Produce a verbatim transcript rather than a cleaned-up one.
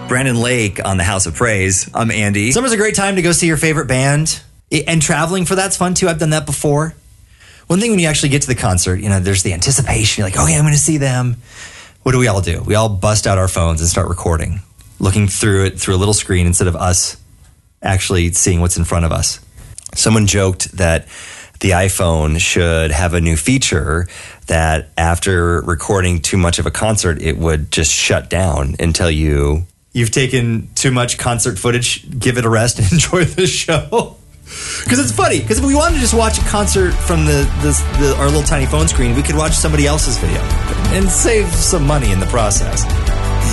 Brandon Lake on the House of Praise. I'm Andy. Summer's a great time to go see your favorite band. And traveling for that's fun too. I've done that before. One thing when you actually get to the concert, you know, there's the anticipation. You're like, oh yeah, I'm going to see them. What do we all do? We all bust out our phones and start recording, looking through it through a little screen instead of us actually seeing what's in front of us. Someone joked that the iPhone should have a new feature that after recording too much of a concert, it would just shut down until you... You've taken too much concert footage, give it a rest and enjoy the show. Because it's funny, because if we wanted to just watch a concert from the, the, the our little tiny phone screen, we could watch somebody else's video and save some money in the process.